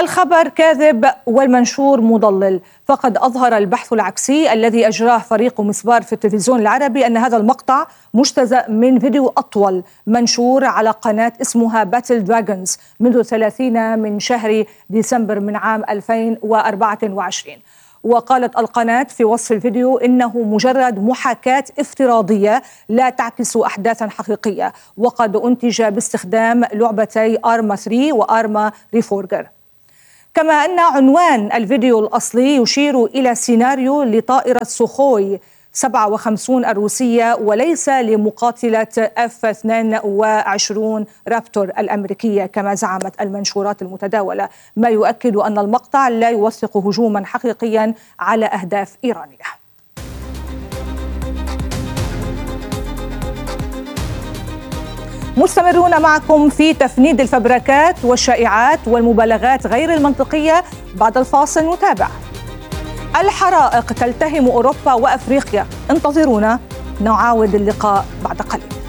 الخبر كاذب والمنشور مضلل. فقد أظهر البحث العكسي الذي أجراه فريق مسبار في التلفزيون العربي أن هذا المقطع مجتزأ من فيديو أطول منشور على قناة اسمها باتل دراجونز منذ 30 من شهر ديسمبر من عام 2024. وقالت القناة في وصف الفيديو إنه مجرد محاكاة افتراضية لا تعكس أحداثا حقيقية، وقد أنتج باستخدام لعبتي آرما 3 وآرما ريفورجر. كما أن عنوان الفيديو الأصلي يشير إلى سيناريو لطائرة سوخوي 57 الروسية وليس لمقاتلة F-22 رابتور الأمريكية كما زعمت المنشورات المتداولة، ما يؤكد أن المقطع لا يوثق هجوما حقيقيا على أهداف إيرانية. مستمرون معكم في تفنيد الفبركات والشائعات والمبالغات غير المنطقية. بعد الفاصل نتابع. الحرائق تلتهم أوروبا وأفريقيا، انتظرونا، نعاود اللقاء بعد قليل.